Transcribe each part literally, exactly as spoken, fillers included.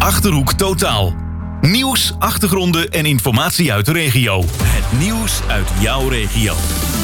Achterhoek Totaal. Nieuws, achtergronden en informatie uit de regio. Het nieuws uit jouw regio.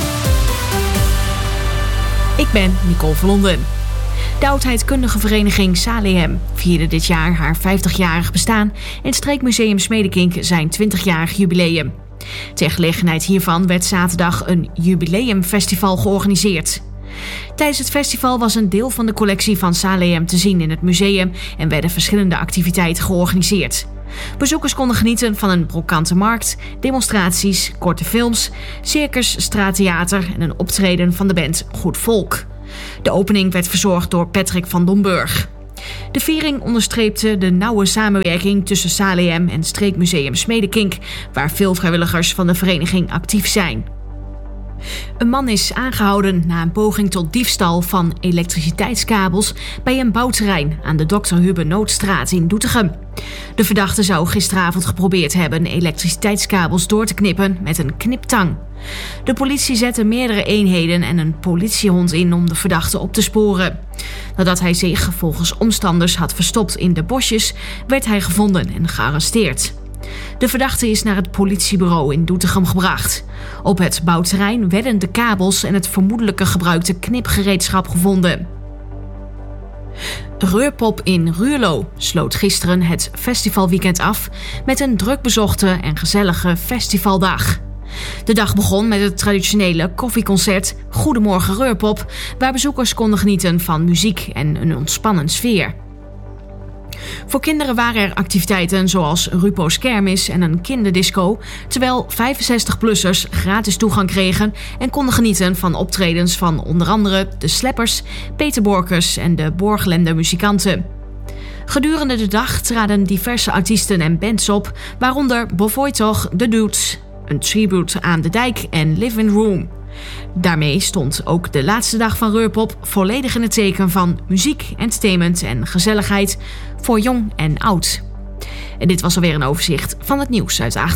Ik ben Nicole van Londen. De oudheidkundige vereniging Salehem vierde dit jaar haar vijftigjarig bestaan en het Streekmuseum Smedekink zijn twintigjarig jubileum. Ter gelegenheid hiervan werd zaterdag een jubileumfestival georganiseerd. Tijdens het festival was een deel van de collectie van Salehem te zien in het museum en werden verschillende activiteiten georganiseerd. Bezoekers konden genieten van een brokante markt, demonstraties, korte films, circus, straattheater en een optreden van de band Goed Volk. De opening werd verzorgd door Patrick van Domburg. De viering onderstreepte de nauwe samenwerking tussen Salehem en Streekmuseum Smedekink, waar veel vrijwilligers van de vereniging actief zijn. Een man is aangehouden na een poging tot diefstal van elektriciteitskabels bij een bouwterrein aan de dokter Hubbe Noodstraat in Doetinchem. De verdachte zou gisteravond geprobeerd hebben elektriciteitskabels door te knippen met een kniptang. De politie zette meerdere eenheden en een politiehond in om de verdachte op te sporen. Nadat hij zich volgens omstanders had verstopt in de bosjes, werd hij gevonden en gearresteerd. De verdachte is naar het politiebureau in Doetinchem gebracht. Op het bouwterrein werden de kabels en het vermoedelijke gebruikte knipgereedschap gevonden. Reurpop in Ruurlo sloot gisteren het festivalweekend af met een drukbezochte en gezellige festivaldag. De dag begon met het traditionele koffieconcert Goedemorgen Reurpop, waar bezoekers konden genieten van muziek en een ontspannen sfeer. Voor kinderen waren er activiteiten zoals Rupo's Kermis en een kinderdisco, terwijl vijfenzestig-plussers gratis toegang kregen en konden genieten van optredens van onder andere de Sleppers, Peter Borkers en de Borglender muzikanten. Gedurende de dag traden diverse artiesten en bands op, waaronder Bovoytog, The Dudes, een tribute aan De Dijk en Living Room. Daarmee stond ook de laatste dag van Reurpop volledig in het teken van muziek, entertainment en gezelligheid voor jong en oud. En dit was alweer een overzicht van het nieuws uit de Achterhoek.